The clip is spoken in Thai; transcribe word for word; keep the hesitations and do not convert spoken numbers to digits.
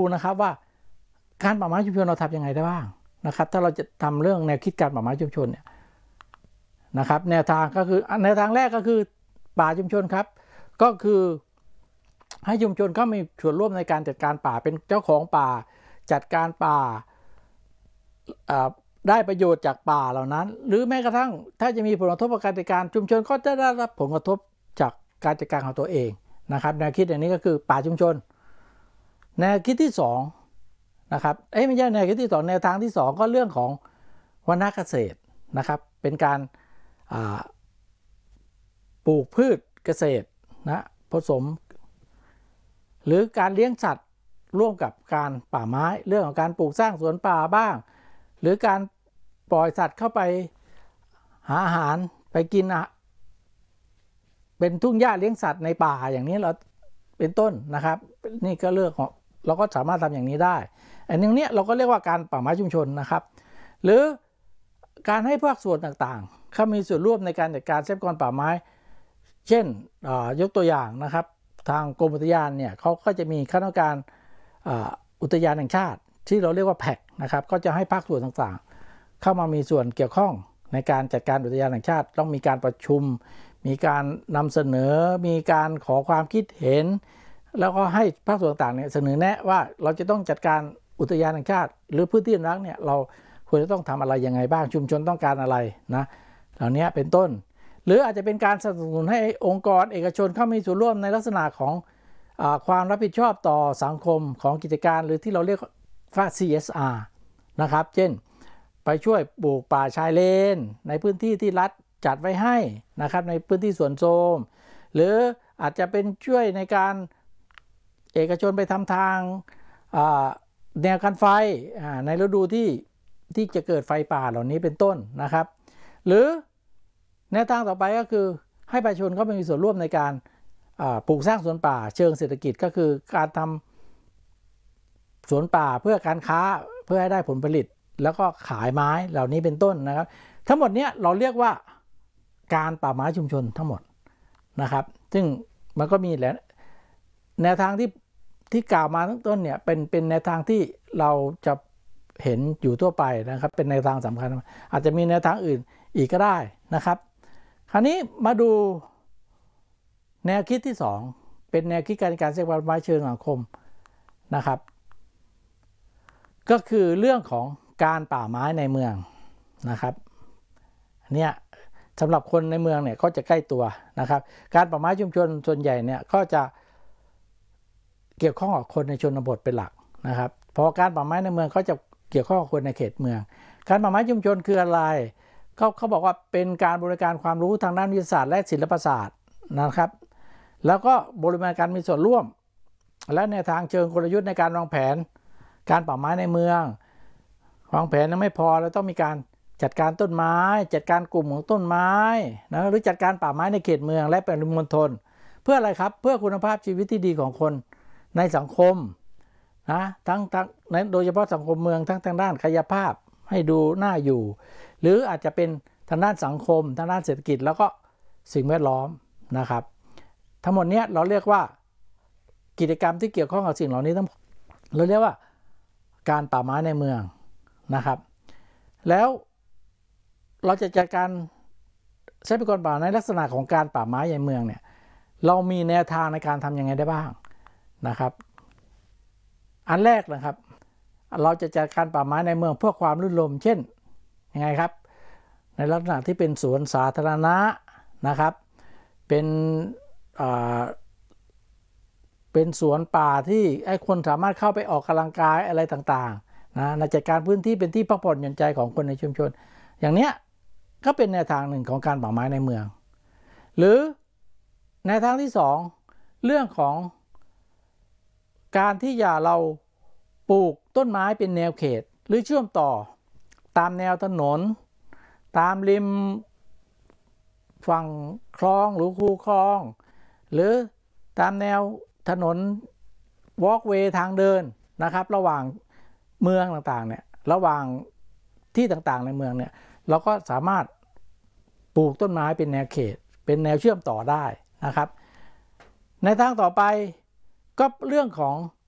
นะครับว่าการป่าไม้ชุมชนเราทำยังไงได้บ้างนะครับถ้าเราจะทำเรื่องแนวคิดการป่าไม้ชุมชนเนี่ยนะครับแนวทางก็คือแนวทางแรกก็คือป่าชุมชนครับก็คือให้ชุมชนเขามีส่วนร่วมในการจัดการป่าเป็นเจ้าของป่าจัดการป่าได้ประโยชน์จากป่าเหล่านั้นหรือแม้กระทั่งถ้าจะมีผลกระทบกับการจัดการชุมชนก็จะได้รับผลกระทบจากการจัดการของตัวเองนะครับแนวคิดอย่างนี้ก็คือป่าชุมชนแนวคิดที่สองนะครับเอ้ยไม่ใช่แนวคิดที่สองแนวทางที่สองก็เรื่องของวรรณเกษตรนะครับเป็นการปลูกพืชเกษตรนะผสมหรือการเลี้ยงสัตว์ร่วมกับการป่าไม้เรื่องของการปลูกสร้างสวนป่าบ้างหรือการปล่อยสัตว์เข้าไปหาอาหารไปกินอะเป็นทุ่งหญ้าเลี้ยงสัตว์ในป่าอย่างนี้เราเป็นต้นนะครับนี่ก็เรื่องของเราก็สามารถทำอย่างนี้ได้อันนี้เนี่ยเราก็เรียกว่าการป่าไม้ชุมชนนะครับหรือการให้ภาคส่วนต่างๆเขามีส่วนร่วมในการจัดการทรัพยากรป่าไม้เช่นยกตัวอย่างนะครับทางกรมอุทยานเนี่ยเขาก็จะมีคณะกรรมการอุทยานแห่งชาติที่เราเรียกว่าแพ็กนะครับก็จะให้ภาคส่วนต่างๆเข้ามามีส่วนเกี่ยวข้องในการจัดการอุทยานแห่งชาติต้องมีการประชุมมีการนำเสนอมีการขอความคิดเห็นแล้วก็ให้ภาคส่วนต่างๆเนี่ยเสนอแนะว่าเราจะต้องจัดการอุทยานแห่งชาติหรือพื้นที่อนุรักษ์เนี่ยเราควรจะต้องทำอะไรยังไงบ้างชุมชนต้องการอะไรนะเหล่านี้เป็นต้นหรืออาจจะเป็นการสนับสนุนให้องค์กรเอกชนเข้ามีส่วนร่วมในลักษณะของอ่าความรับผิดชอบต่อสังคมของกิจการหรือที่เราเรียกว่า ซี เอส อาร์ นะครับเช่นไปช่วยปลูกป่าชายเลนในพื้นที่ที่รัฐจัดไว้ให้นะครับในพื้นที่สวนโทรมหรืออาจจะเป็นช่วยในการเอกชนไปทำทางแนวกันไฟในฤดูที่ที่จะเกิดไฟป่าเหล่านี้เป็นต้นนะครับหรือแนวทางต่อไปก็คือให้ประชาชนเข้าไปมีส่วนร่วมในการปลูกสร้างสวนป่าเชิงเศรษฐกิจก็คือการทำสวนป่าเพื่อการค้าเพื่อให้ได้ผลผลิตแล้วก็ขายไม้เหล่านี้เป็นต้นนะครับทั้งหมดนี้เราเรียกว่าการป่าไม้ชุมชนทั้งหมดนะครับซึ่งมันก็มีแหละแนวทางที่ที่กล่าวมาตั้งต้นเนี่ยเป็นเป็นแนวทางที่เราจะเห็นอยู่ทั่วไปนะครับเป็นแนวทางสำคัญอาจจะมีแนวทางอื่นอีกก็ได้นะครับคราวนี้มาดูแนวคิดที่สองเป็นแนวคิดการการสร้างป่าไม้เชิงสังคมนะครับก็คือเรื่องของการป่าไม้ในเมืองนะครับเนี่ยสำหรับคนในเมืองเนี่ยก็จะใกล้ตัวนะครับการป่าไม้ชุมชนส่วนใหญ่เนี่ยก็จะเกี่ยวข้องกับคนในชนบทเป็นหลักนะครับพอการป่าไม้ในเมืองก็จะเกี่ยวข้องกับคนในเขตเมืองการป่าไม้ชุมชนคืออะไรเขาเขาบอกว่าเป็นการบริการความรู้ทางด้านวิทยาศาสตร์และศิลปศาสตร์นะครับแล้วก็บริการมีส่วนร่วมและในทางเชิงกลยุทธ์ในการวางแผนการป่าไม้ในเมืองวางแผนนั้นไม่พอเราต้องมีการจัดการต้นไม้จัดการกลุ่มของต้นไม้นะหรือจัดการป่าไม้ในเขตเมืองและปริมณฑลเพื่ออะไรครับเพื่อคุณภาพชีวิตที่ดีของคนในสังคมนะทั้งทั้งโดยเฉพาะสังคมเมืองทั้งทางด้านกายภาพให้ดูน่าอยู่หรืออาจจะเป็นทางด้านสังคมทางด้านเศรษฐกิจแล้วก็สิ่งแวดล้อมนะครับทั้งหมดนี้เราเรียกว่ากิจกรรมที่เกี่ยวข้องกับสิ่งเหล่านี้ทั้งเราเรียกว่าการป่าไม้ในเมืองนะครับแล้วเราจะจัดการทรัพยากรป่าในลักษณะของการป่าไม้ในเมืองเนี่ยเรามีแนวทางในการทำยังไงได้บ้างนะครับอันแรกนะครับเราจะจัดการป่าไม้ในเมืองเพื่อความรื่นรมย์เช่นยังไงครับในลักษณะที่เป็นสวนสาธารณะนะครับเป็นเป็นสวนป่าที่ให้คนสามารถเข้าไปออกกำลังกายอะไรต่างๆนะในจัดการพื้นที่เป็นที่พักผ่อนหย่อนใจของคนในชุมชนอย่างเนี้ยก็เป็นแนวทางหนึ่งของการป่าไม้ในเมืองหรือแนวทางที่สองเรื่องของการที่อย่าเราปลูกต้นไม้เป็นแนวเขตหรือเชื่อมต่อตามแนวถนนตามริมฝั่งคลองหรือคูคลองหรือตามแนวถนนวอล์กเวย์ทางเดินนะครับระหว่างเมืองต่างๆเนี่ยระหว่างที่ต่างๆในเมืองเนี่ยเราก็สามารถปลูกต้นไม้เป็นแนวเขตเป็นแนวเชื่อมต่อได้นะครับในทางต่อไปก็เรื่องของ